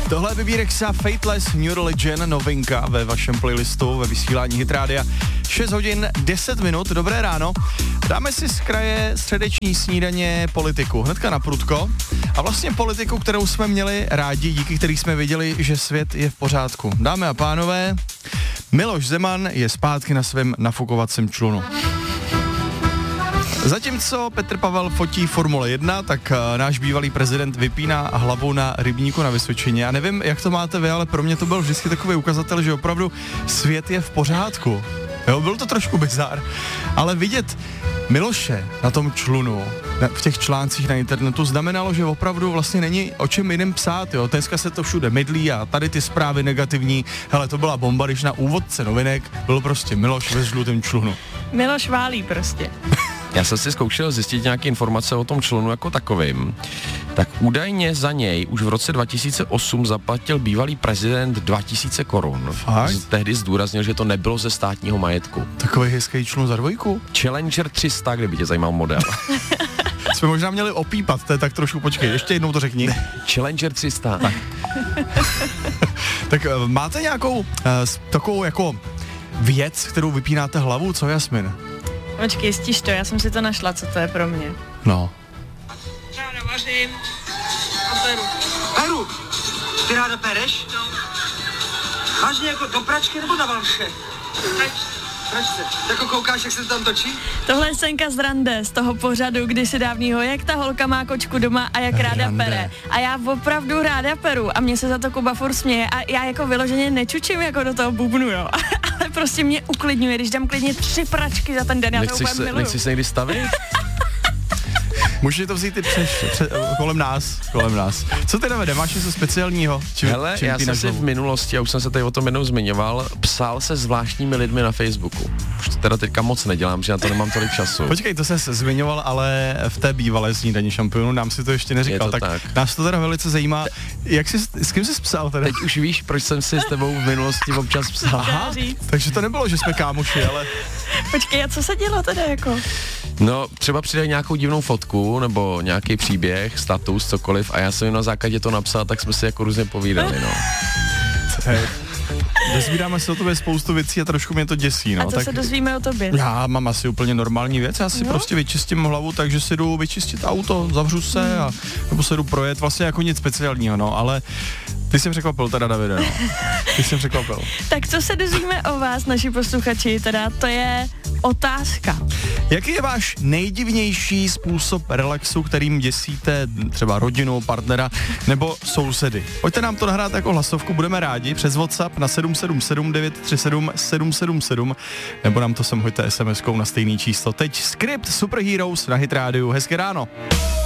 Tohle je Bibírexa Fateless New Religion, novinka ve vašem playlistu, ve vysílání Hit Rádia. 6 hodin 10 minut, dobré ráno. Dáme si z kraje středeční snídaně politiku, hnedka na prudko. A vlastně politiku, kterou jsme měli rádi, díky který jsme viděli, že svět je v pořádku. Dámy a pánové, Miloš Zeman je zpátky na svém nafukovacím člunu. Zatímco Petr Pavel fotí Formule 1, tak náš bývalý prezident vypíná hlavu na rybníku na Vysočině. Já nevím, jak to máte vy, ale pro mě to byl vždycky takový ukazatel, že opravdu svět je v pořádku. Jo, byl to trošku bizár, ale vidět Miloše na tom člunu, v těch článcích na internetu, znamenalo, že opravdu vlastně není o čem jiném psát, jo. Dneska se to všude mydlí a tady ty zprávy negativní, hele, to byla bomba, když na úvodce novinek byl prostě Miloš ve žlutém člunu. Miloš válí prostě. Já jsem si zkoušel zjistit nějaké informace o tom člunu jako takovým. Tak údajně za něj už v roce 2008 zaplatil bývalý prezident 2000 korun. Fakt? Tehdy zdůraznil, že to nebylo ze státního majetku. Takový hezký člun za dvojku? Challenger 300, kdyby tě zajímal model. Jsme možná měli opípat, to je tak trošku, počkej, ještě jednou to řekni. Challenger 300. Tak máte nějakou takovou jako věc, kterou vypínáte hlavu, co Jasmin? Počkej, stiž to, já jsem si to našla, co to je pro mě. No. Ráda vařím a peru. Peru? Ty ráda pereš? No. Vážně jako do pračky nebo na valše? Pračce. Jako koukáš, jak se to tam točí? Tohle je scénka z rande, z toho pořadu kdysi dávnýho, jak ta holka má kočku doma a jak ráda pere. A já opravdu ráda peru a mě se za to Kuba furt směje a já jako vyloženě nečučím jako do toho bubnu, jo. Ale prostě mě uklidňuje, když dám klidně 3 pračky za ten den, já to úplně miluju. Nechci se někdy stavit? Můžeš to vzít i kolem nás. Co teda vede, máš něco speciálního? Hele, já jsem si v minulosti, a už jsem se tady o tom jednou zmiňoval, psal se zvláštními lidmi na Facebooku. Už to teda teďka moc nedělám, že na to nemám tolik času. Počkej, to se zmiňoval, ale v té bývalé snídani šampionů nám si to ještě neříkal, tak nás to teda velice zajímá. S kým jsi psal teda? Teď už víš, proč jsem si s tebou v minulosti občas psal. Aha, takže to nebylo, že jsme kámoši, ale... Počkej, a co se dělo teda jako? No, třeba přidej nějakou divnou fotku, nebo nějaký příběh, status, cokoliv, a já jsem jim na základě to napsal, tak jsme si jako různě povídali, no. Dozvídáme se o tobě spoustu věcí a trošku mě to děsí, no. A co se dozvíme o tobě? Já mám asi úplně normální věc, já si prostě vyčistím hlavu, takže si jdu vyčistit auto, zavřu se a nebo se jdu projet, vlastně jako nic speciálního, no, ale ty jsi překvapil teda, Davide, no. Ty jsi překvapil. Tak co se dozvíme o vás, naši posluchači, teda to je otázka. Jaký je váš nejdivnější způsob relaxu, kterým děsíte třeba rodinu, partnera nebo sousedy? Pojďte nám to nahrát jako hlasovku, budeme rádi přes WhatsApp na 777 937 777 nebo nám to sem hoďte SMS-kou na stejný číslo. Teď Script Superheroes na Hit Rádiu. Hezké ráno.